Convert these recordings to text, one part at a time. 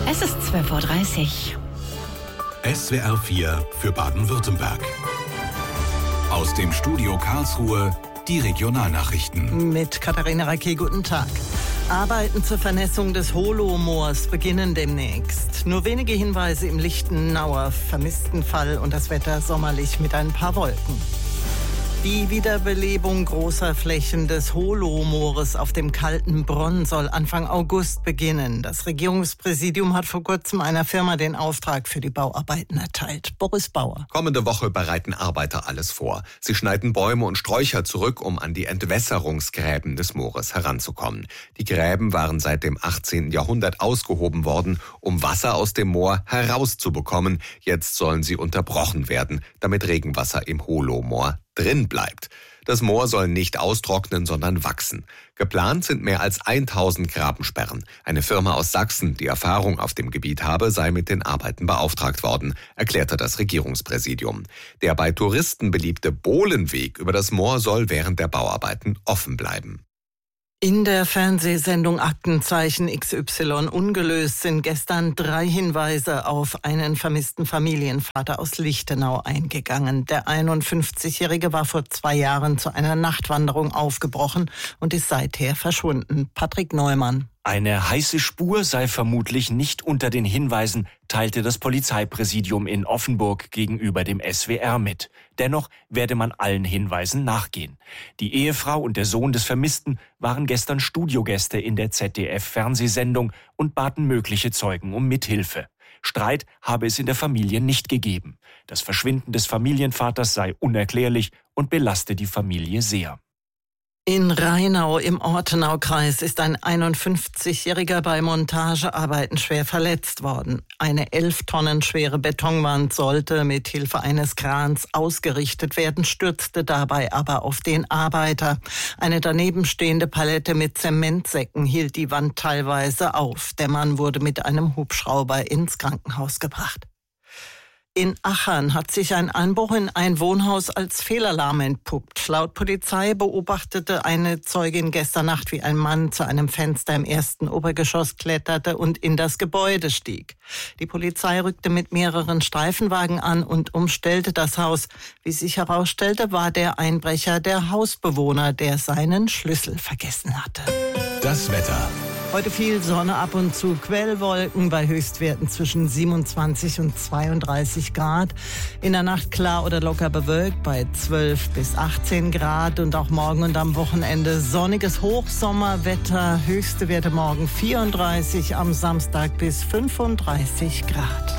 Es ist 12:30 Uhr. SWR 4 für Baden-Württemberg. Aus dem Studio Karlsruhe die Regionalnachrichten. Mit Katharina Racke, guten Tag. Arbeiten zur Vernässung des Holomoors beginnen demnächst. Nur wenige Hinweise im Lichtenauer Vermisstenfall und das Wetter sommerlich mit ein paar Wolken. Die Wiederbelebung großer Flächen des Holomoores auf dem kalten Bronn soll Anfang August beginnen. Das Regierungspräsidium hat vor kurzem einer Firma den Auftrag für die Bauarbeiten erteilt. Boris Bauer. Kommende Woche bereiten Arbeiter alles vor. Sie schneiden Bäume und Sträucher zurück, um an die Entwässerungsgräben des Moores heranzukommen. Die Gräben waren seit dem 18. Jahrhundert ausgehoben worden, um Wasser aus dem Moor herauszubekommen. Jetzt sollen sie unterbrochen werden, damit Regenwasser im Holomoor drin bleibt. Das Moor soll nicht austrocknen, sondern wachsen. Geplant sind mehr als 1000 Grabensperren. Eine Firma aus Sachsen, die Erfahrung auf dem Gebiet habe, sei mit den Arbeiten beauftragt worden, erklärte das Regierungspräsidium. Der bei Touristen beliebte Bohlenweg über das Moor soll während der Bauarbeiten offen bleiben. In der Fernsehsendung Aktenzeichen XY ungelöst sind gestern 3 Hinweise auf einen vermissten Familienvater aus Lichtenau eingegangen. Der 51-Jährige war vor 2 Jahren zu einer Nachtwanderung aufgebrochen und ist seither verschwunden. Patrick Neumann. Eine heiße Spur sei vermutlich nicht unter den Hinweisen, teilte das Polizeipräsidium in Offenburg gegenüber dem SWR mit. Dennoch werde man allen Hinweisen nachgehen. Die Ehefrau und der Sohn des Vermissten waren gestern Studiogäste in der ZDF-Fernsehsendung und baten mögliche Zeugen um Mithilfe. Streit habe es in der Familie nicht gegeben. Das Verschwinden des Familienvaters sei unerklärlich und belaste die Familie sehr. In Rheinau im Ortenaukreis ist ein 51-Jähriger bei Montagearbeiten schwer verletzt worden. Eine 11 Tonnen schwere Betonwand sollte mit Hilfe eines Krans ausgerichtet werden, stürzte dabei aber auf den Arbeiter. Eine daneben stehende Palette mit Zementsäcken hielt die Wand teilweise auf. Der Mann wurde mit einem Hubschrauber ins Krankenhaus gebracht. In Achern hat sich ein Einbruch in ein Wohnhaus als Fehlalarm entpuppt. Laut Polizei beobachtete eine Zeugin gestern Nacht, wie ein Mann zu einem Fenster im 1. Obergeschoss kletterte und in das Gebäude stieg. Die Polizei rückte mit mehreren Streifenwagen an und umstellte das Haus. Wie sich herausstellte, war der Einbrecher der Hausbewohner, der seinen Schlüssel vergessen hatte. Das Wetter. Heute viel Sonne, ab und zu Quellwolken bei Höchstwerten zwischen 27 und 32 Grad. In der Nacht klar oder locker bewölkt bei 12 bis 18 Grad und auch morgen und am Wochenende sonniges Hochsommerwetter. Höchste Werte morgen 34, am Samstag bis 35 Grad.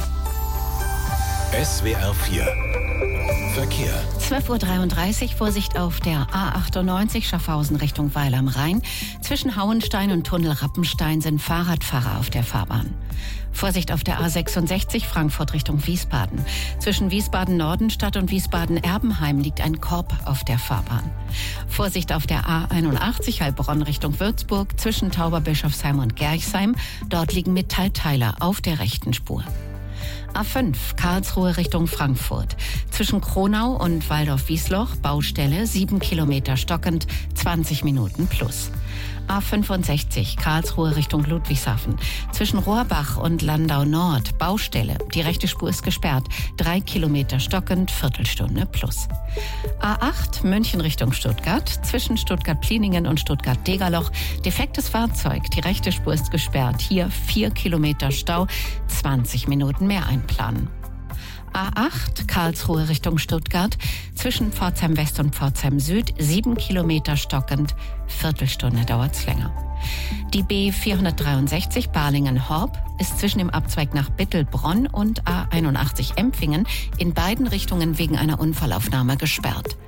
SWR 4 Verkehr. 12:33 Uhr, Vorsicht auf der A98 Schaffhausen Richtung Weil am Rhein. Zwischen Hauenstein und Tunnel Rappenstein sind Fahrradfahrer auf der Fahrbahn. Vorsicht auf der A66 Frankfurt Richtung Wiesbaden. Zwischen Wiesbaden-Nordenstadt und Wiesbaden-Erbenheim liegt ein Korb auf der Fahrbahn. Vorsicht auf der A81 Heilbronn Richtung Würzburg. Zwischen Tauberbischofsheim und Gerchsheim. Dort liegen Metallteiler auf der rechten Spur. A5 Karlsruhe Richtung Frankfurt. Zwischen Kronau und Waldorf-Wiesloch Baustelle 7 Kilometer stockend, 20 Minuten plus. A65 Karlsruhe Richtung Ludwigshafen. Zwischen Rohrbach und Landau Nord Baustelle. Die rechte Spur ist gesperrt. 3 Kilometer stockend, Viertelstunde plus. A8 München Richtung Stuttgart. Zwischen Stuttgart-Pliningen und Stuttgart-Degerloch. Defektes Fahrzeug. Die rechte Spur ist gesperrt. Hier 4 Kilometer Stau. 20 Minuten mehr einplanen. A8 Karlsruhe Richtung Stuttgart. Zwischen Pforzheim West und Pforzheim Süd 7 Kilometer stockend. Viertelstunde dauert's länger. Die B463 Balingen-Horb ist zwischen dem Abzweig nach Bittelbronn und A81 Empfingen in beiden Richtungen wegen einer Unfallaufnahme gesperrt.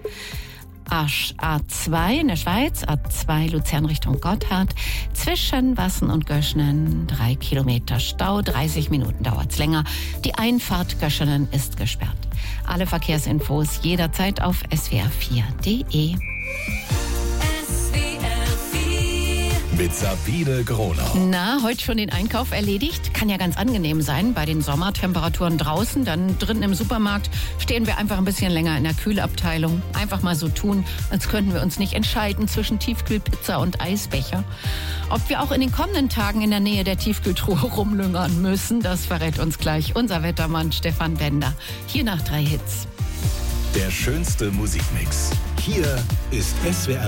A2 in der Schweiz, A2 Luzern Richtung Gotthard, zwischen Wassen und Göschenen 3 Kilometer Stau, 30 Minuten dauert's länger. Die Einfahrt Göschenen ist gesperrt. Alle Verkehrsinfos jederzeit auf swr4.de. mit Sabine Gronau. Na, heute schon den Einkauf erledigt? Kann ja ganz angenehm sein bei den Sommertemperaturen draußen. Dann drinnen im Supermarkt stehen wir einfach ein bisschen länger in der Kühlabteilung. Einfach mal so tun, als könnten wir uns nicht entscheiden zwischen Tiefkühlpizza und Eisbecher. Ob wir auch in den kommenden Tagen in der Nähe der Tiefkühltruhe rumlungern müssen, das verrät uns gleich unser Wettermann Stefan Bender. Hier nach 3 Hits. Der schönste Musikmix. Hier ist SWR